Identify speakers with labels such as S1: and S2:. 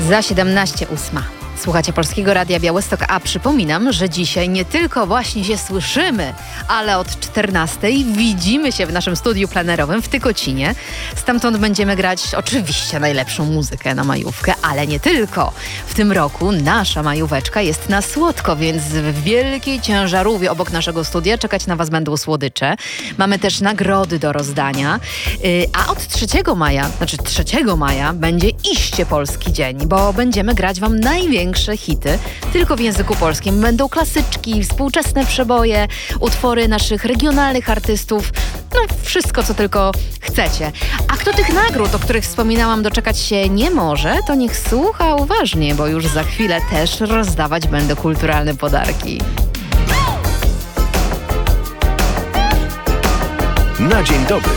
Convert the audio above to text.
S1: Za 17:08. Słuchacie Polskiego Radia Białystok, a przypominam, że dzisiaj nie tylko właśnie się słyszymy, ale od 14:00 widzimy się w naszym studiu plenerowym w Tykocinie. Stamtąd będziemy grać oczywiście najlepszą muzykę na majówkę, ale nie tylko. W tym roku nasza majóweczka jest na słodko, więc w wielkiej ciężarówie obok naszego studia czekać na was będą słodycze. Mamy też nagrody do rozdania, a od 3 maja będzie iście polski dzień, bo będziemy grać wam największe hity, tylko w języku polskim. Będą klasyczki, współczesne przeboje, utwory naszych regionalnych artystów, no wszystko, co tylko chcecie. A kto tych nagród, o których wspominałam, doczekać się nie może, to niech słucha uważnie, bo już za chwilę też rozdawać będę kulturalne podarki.
S2: Na dzień dobry